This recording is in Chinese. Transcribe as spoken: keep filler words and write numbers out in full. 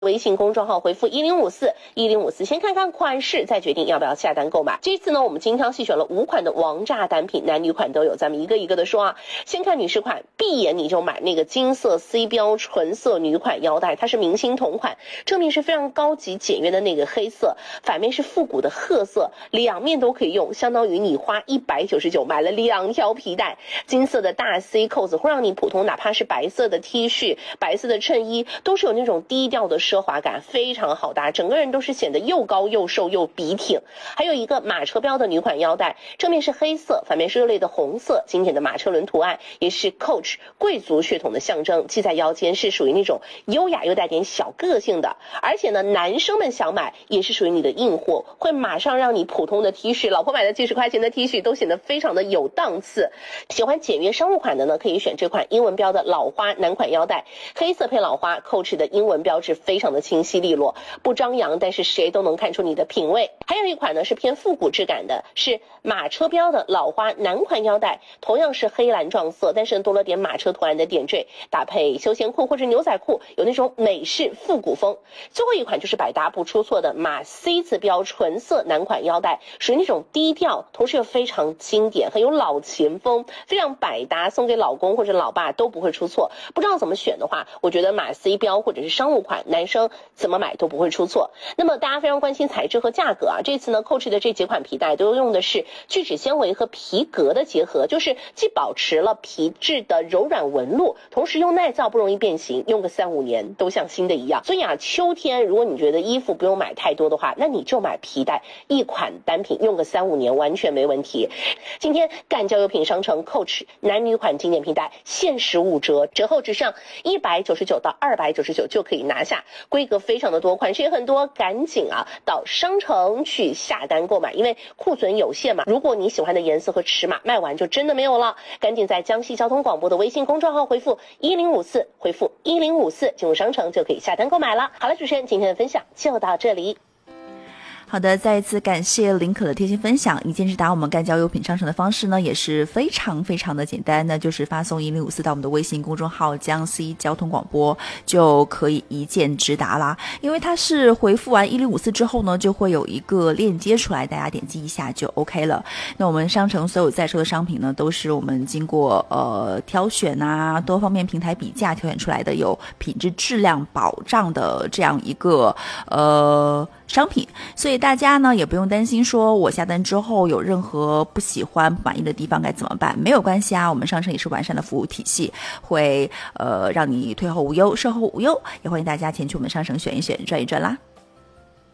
微信公众号回复一零五四一零五四，先看看款式，再决定要不要下单购买。这次呢，我们精挑细选了五款的王炸单品，男女款都有，咱们一个一个的说啊。先看女士款，闭眼你就买那个金色 C 标纯色女款腰带，它是明星同款，正面是非常高级简约的那个黑色，反面是复古的褐色，两面都可以用，相当于你花一百九十九买了两条皮带。金色的大 C 扣子会让你普通哪怕是白色的 T 恤、白色的衬衣，都是有那种低调的奢华感，非常好搭，整个人都是显得又高又瘦又笔挺。还有一个马车标的女款腰带，正面是黑色，反面是热烈的红色，经典的马车轮图案，也是 Coach 贵族血统的象征，系在腰间是属于那种优雅又带点小个性的。而且呢，男生们想买也是属于你的硬货，会马上让你普通的 T 恤，老婆买的几十块钱的 T 恤都显得非常的有档次。喜欢简约商务款的呢，可以选这款英文标的老花男款腰带，黑色配老花 Coach 的英文标志非常的清晰利落，不张扬，但是谁都能看出你的品味。还有一款呢是偏复古质感的，是马车标的老花男款腰带，同样是黑蓝撞色，但是多了点马车图案的点缀，搭配休闲裤或者牛仔裤，有那种美式复古风。最后一款就是百搭不出错的马 C 字标纯色男款腰带，属于那种低调，同时又非常经典，很有老前风，非常百搭，送给老公或者老爸都不会出错。不知道怎么选的话，我觉得马 C 标或者是商务款，男生怎么买都不会出错。那么大家非常关心材质和价格啊，这次呢 Coach 的这几款皮带都用的是聚酯纤维和皮革的结合，就是既保持了皮质的柔软纹路，同时又耐造不容易变形，用个三五年都像新的一样。所以啊，秋天如果你觉得衣服不用买太多的话，那你就买皮带，一款单品用个三五年完全没问题。今天干交友品商城 Coach 男女款经典皮带限时五折，折后只上一百九十九到二百九十九就可以拿下，规格非常的多，款式也很多，赶紧啊到商城去下单购买，因为库存有限嘛，如果你喜欢的颜色和尺码卖完就真的没有了，赶紧在江西交通广播的微信公众号回复一零五四，回复一零五四进入商城就可以下单购买了。好了，主持人今天的分享就到这里。 好的，再一次感谢林可的贴心分享。一键直达我们干交友品商城的方式呢，也是非常非常的简单，那就是发送一零五四到我们的微信公众号江西交通广播，就可以一键直达啦。因为它是回复完一零五四之后呢，就会有一个链接出来，大家点击一下就 OK 了。那我们商城所有在售的商品呢，都是我们经过呃挑选啊，多方面平台比价挑选出来的，有品质质量保障的这样一个呃商品，所以大家呢也不用担心说我下单之后有任何不喜欢不满意的地方该怎么办，没有关系啊，我们商城也是完善的服务体系，会呃让你退后无忧售后无忧，也欢迎大家前去我们商城选一选赚一赚啦。